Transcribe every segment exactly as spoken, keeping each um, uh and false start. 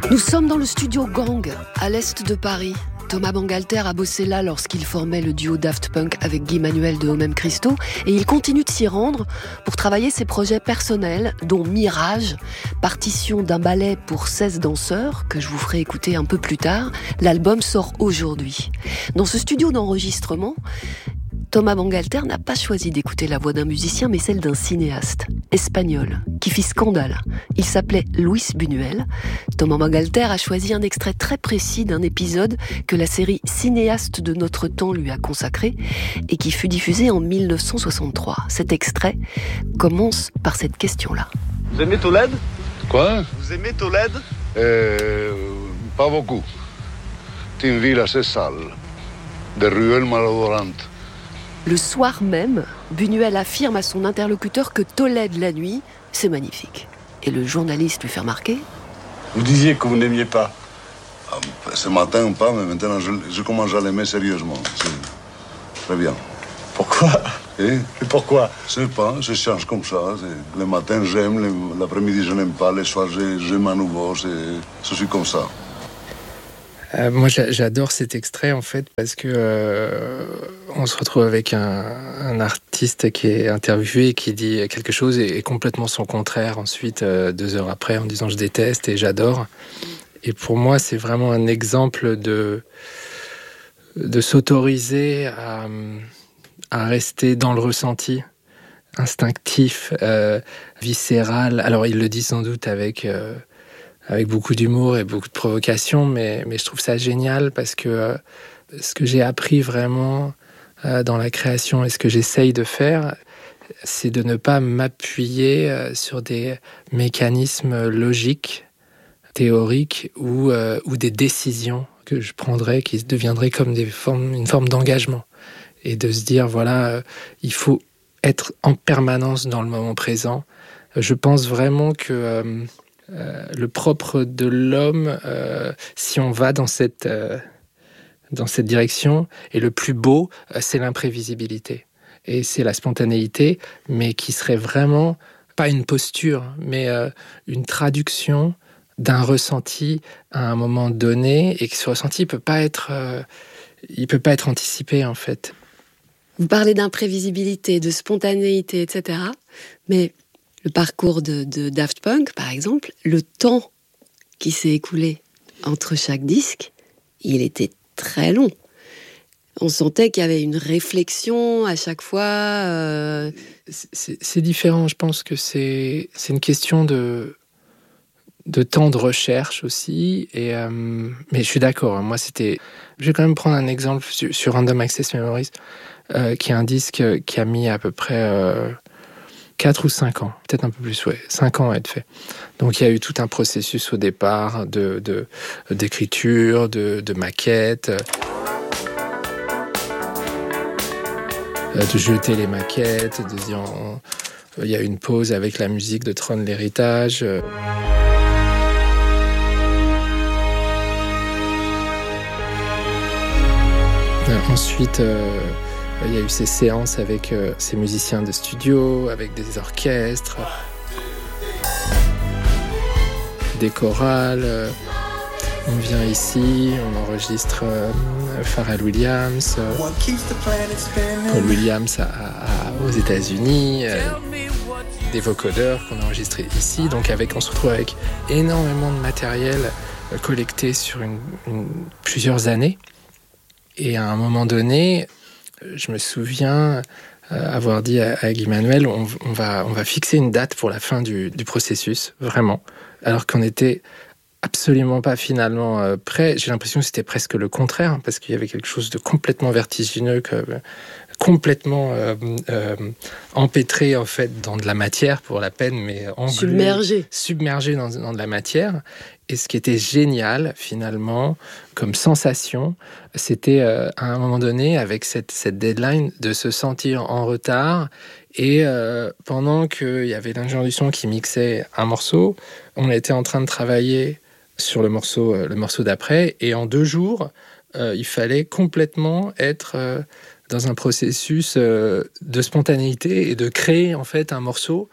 Nous sommes dans le studio Gang, à l'est de Paris. Thomas Bangalter a bossé là lorsqu'il formait le duo Daft Punk avec Guy Manuel de Homem Christo, et il continue de s'y rendre pour travailler ses projets personnels, dont Mirage, partition d'un ballet pour seize danseurs, que je vous ferai écouter un peu plus tard. L'album sort aujourd'hui. Dans ce studio d'enregistrement, Thomas Bangalter n'a pas choisi d'écouter la voix d'un musicien, mais celle d'un cinéaste espagnol qui fit scandale. Il s'appelait Luis Buñuel. Thomas Bangalter a choisi un extrait très précis d'un épisode que la série Cinéastes de notre temps lui a consacré et qui fut diffusé en dix-neuf cent soixante-trois. Cet extrait commence par cette question-là. Vous aimez Tolède ? Quoi ? Vous aimez Tolède ? Euh, pas beaucoup. C'est une ville assez sale, des ruelles malodorantes. Le soir même, Buñuel affirme à son interlocuteur que Tolède la nuit, c'est magnifique. Et le journaliste lui fait remarquer... Vous disiez que vous n'aimiez pas. Ah, ce matin, pas, mais maintenant, je, je commence à l'aimer sérieusement. C'est très bien. Pourquoi ? Et Et pourquoi ? Je sais pas, je change comme ça. C'est... Le matin, j'aime, le, l'après-midi, je n'aime pas, le soir, j'aime à nouveau. C'est... Je suis comme ça. Euh, moi, j'adore cet extrait, en fait, parce que euh, on se retrouve avec un, un artiste qui est interviewé et qui dit quelque chose et, et complètement son contraire ensuite, euh, deux heures après, en disant « je déteste » et « j'adore ». Et pour moi, c'est vraiment un exemple de, de s'autoriser à, à rester dans le ressenti, instinctif, euh, viscéral. Alors, il le dit sans doute avec... Euh, avec beaucoup d'humour et beaucoup de provocation, mais, mais je trouve ça génial parce que euh, ce que j'ai appris vraiment euh, dans la création et ce que j'essaye de faire, c'est de ne pas m'appuyer euh, sur des mécanismes logiques, théoriques ou, euh, ou des décisions que je prendrais qui deviendraient comme des formes, une forme d'engagement. Et de se dire, voilà, euh, il faut être en permanence dans le moment présent. Je pense vraiment que... Euh, Euh, le propre de l'homme, euh, si on va dans cette, euh, dans cette direction, et le plus beau, euh, c'est l'imprévisibilité. Et c'est la spontanéité, mais qui serait vraiment, pas une posture, mais euh, une traduction d'un ressenti à un moment donné, et que ce ressenti ne peut pas être, euh, il peut pas être anticipé, en fait. Vous parlez d'imprévisibilité, de spontanéité, et cetera. Mais... le parcours de, de Daft Punk, par exemple, le temps qui s'est écoulé entre chaque disque, il était très long. On sentait qu'il y avait une réflexion à chaque fois. Euh... C'est, c'est différent, je pense que c'est, c'est une question de, de temps de recherche aussi. Et, euh, mais je suis d'accord, moi c'était... Je vais quand même prendre un exemple sur, sur Random Access Memories, euh, qui est un disque qui a mis à peu près... Euh, quatre ou cinq ans, peut-être un peu plus, ouais, cinq ans à être fait. Donc il y a eu tout un processus au départ de, de, d'écriture, de, de maquettes, de jeter les maquettes, de dire... On, il y a eu une pause avec la musique de Tron l'héritage. Ensuite... Euh, il y a eu ces séances avec euh, ces musiciens de studio, avec des orchestres, des chorales. Euh, on vient ici, on enregistre euh, Pharrell Williams, euh, Paul Williams à, à, aux États-Unis, euh, des vocodeurs qu'on a enregistrés ici. Donc avec, on se retrouve avec énormément de matériel euh, collecté sur une, une, plusieurs années. Et à un moment donné... je me souviens euh, avoir dit à, à Guy Manuel, on, on, va, on va fixer une date pour la fin du, du processus, vraiment. Alors qu'on n'était absolument pas finalement euh, prêt. J'ai l'impression que c'était presque le contraire, parce qu'il y avait quelque chose de complètement vertigineux, que, euh, complètement euh, euh, empêtré en fait dans de la matière pour la peine, mais englué, submergé, submergé dans, dans de la matière. Et ce qui était génial, finalement, comme sensation, c'était euh, à un moment donné, avec cette, cette deadline, de se sentir en retard. Et euh, pendant qu'il y avait l'ingénieur du son qui mixait un morceau, on était en train de travailler sur le morceau, euh, le morceau d'après. Et en deux jours, euh, il fallait complètement être euh, dans un processus euh, de spontanéité et de créer, en fait, un morceau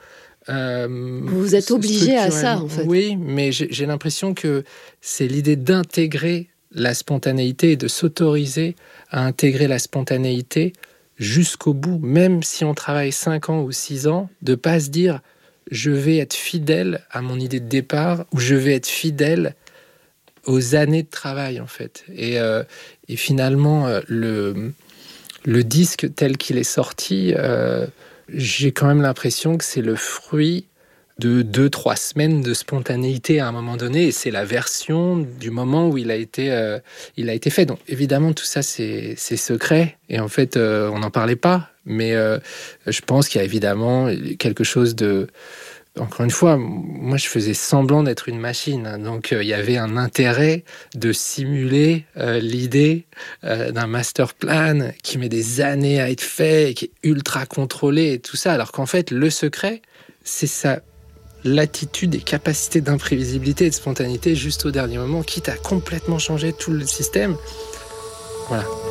Euh, vous vous êtes obligé à ça, en fait. Oui, mais j'ai, j'ai l'impression que c'est l'idée d'intégrer la spontanéité et de s'autoriser à intégrer la spontanéité jusqu'au bout, même si on travaille cinq ans ou six ans, de ne pas se dire « je vais être fidèle à mon idée de départ » ou « je vais être fidèle aux années de travail », en fait. Et, euh, et finalement, euh, le, le disque tel qu'il est sorti, euh, j'ai quand même l'impression que c'est le fruit de deux, trois semaines de spontanéité à un moment donné, et c'est la version du moment où il a été, euh, il a été fait. Donc évidemment, tout ça, c'est, c'est secret, et en fait, euh, on n'en parlait pas, mais euh, je pense qu'il y a évidemment quelque chose de... Encore une fois, moi, je faisais semblant d'être une machine, hein, donc euh, il y avait un intérêt de simuler euh, l'idée euh, d'un master plan qui met des années à être fait, et qui est ultra contrôlé, et tout ça, alors qu'en fait, le secret, c'est ça. L'attitude et capacité d'imprévisibilité et de spontanéité juste au dernier moment, quitte à complètement changer tout le système. Voilà.